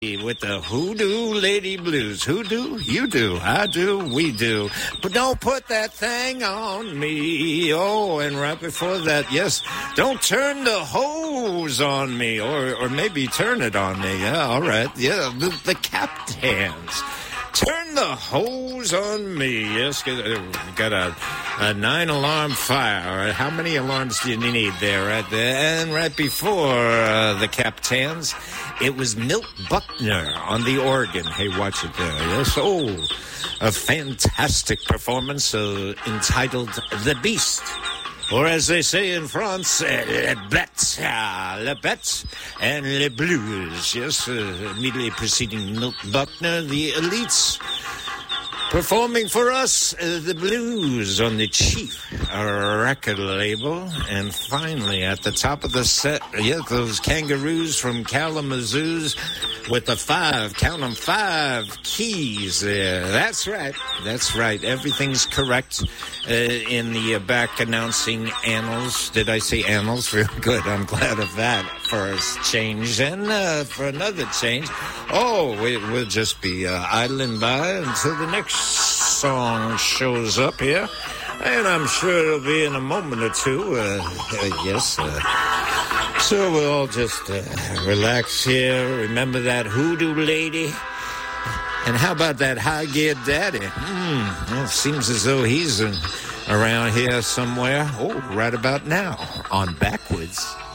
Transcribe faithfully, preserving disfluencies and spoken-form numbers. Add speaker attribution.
Speaker 1: With the Hoodoo Lady Blues. Who do? You do. I do. We do. But don't put that thing on me. Oh, and right before that, yes, don't turn the hose on me. Or or maybe turn it on me. Yeah, all right. Yeah, the, the Captains. Turn the hose on me. Yes, got a, a nine-alarm fire. How many alarms do you need there? Right there? And right before uh, the Captains, it was Milt Buckner on the organ. Hey, watch it there. Yes, oh, a fantastic performance uh, entitled The Beast. Or as they say in France, uh, Le Bête, uh, Le Bête and Le Blues. Yes, uh, immediately preceding Milt Buckner, the Elites. Performing for us, uh, the blues on the Chief record label. And finally, at the top of the set, yeah, those Kangaroos from Kalamazoo's with the five, count them, five keys there. That's right. That's right. Everything's correct uh, in the uh, back announcing annals. Did I say annals? Real good. I'm glad of that for a change. And uh, for another change, oh, we, we'll just be uh, idling by until the next song shows up here, and I'm sure it'll be in a moment or two. Uh, uh, yes, uh, so we'll all just uh, relax here. Remember that Hoodoo Lady, and how about that high-gear daddy? Hmm, well, seems as though he's uh, around here somewhere. Oh, right about now on Backwards.